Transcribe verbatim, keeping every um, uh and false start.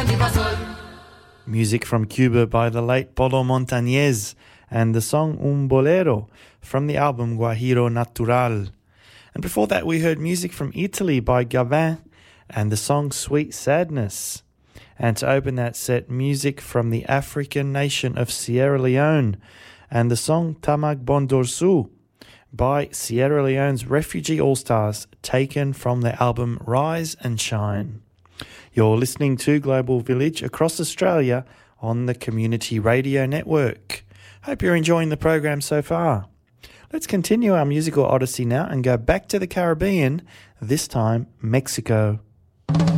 Music from Cuba by the late Polo Montañez and the song Un Bolero from the album Guajiro Natural. And before that we heard music from Italy by Gavin and the song Sweet Sadness. And to open that set, music from the African nation of Sierra Leone and the song Tamag Bondorsu by Sierra Leone's Refugee All-Stars, taken from their album Rise and Shine. You're listening to Global Village across Australia on the Community Radio Network. Hope you're enjoying the program so far. Let's continue our musical odyssey now and go back to the Caribbean, this time Mexico.